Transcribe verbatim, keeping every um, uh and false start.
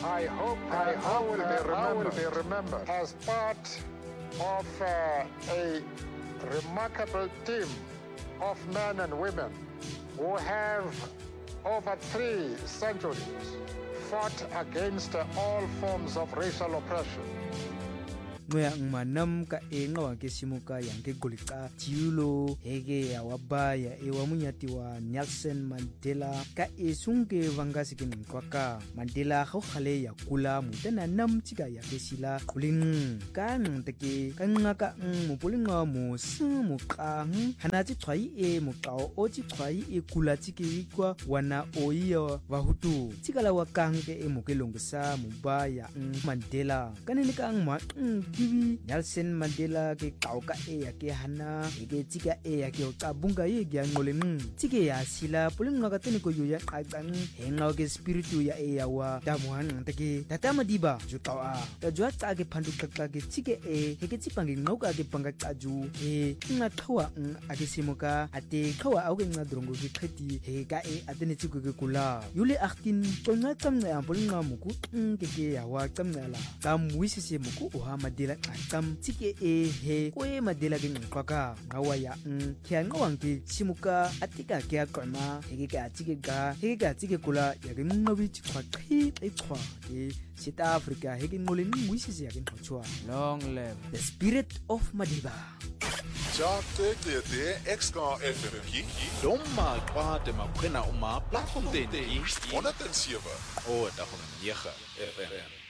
I hope, I hope will be remembered, be remembered as part of uh, a remarkable team of men and women who have over three centuries fought against all forms of racial oppression. Ngoyang manam ka enga ke simuka yang ke golika jiulo hege ya wabaya e wamunyati wa Nelson Mandela ka esunge vangasi ke nkwaka Mandela go khale ya kula mutana nam tika ya ke sila kuling kan teke kanga ka mo polinga mo mu kang hanaji tshwai e mo kao o tsi tshwai e kula tiki kwa wana oiya wa hutu tikala wa kang ke e mo ke longsa mubaya Mandela kanene kang ma Kiwi Nelson Mandela ke kauka e ya ke hana ke tika e ya ke kabunga ye ya ngoleng tike ya sila pulinga ka tene ko yo ya qaqang henga ke spiritu ya e ya wa damuhan take tatama diba jukawa ta jwa tsa ke phandu qaqqa ke tike e ke tsipange ngauka ke panga qaju e nga qhawa a ke simuka ate qhawa au ke nga drongo ke qheti he ka e atene tsiku ke kula yule eighteen qonga tsamna pulinga muku ke ke ya wa tsamnala ka muisise muku o ha Mandela qam tike e he kwe Mandela ke nqaka ngawa ya n kya ngawang ke simuka atika ke aqama heke ka tike ga heke ka tike kula ya ke ngawi tshwa qhi e tshwa ke South Africa heke ngole ni muisise ya ke nqachwa long live the spirit of Madiba. Chate te Exka F M ki Doma kwate makwena uma platform den ki one oh seven o da nine F M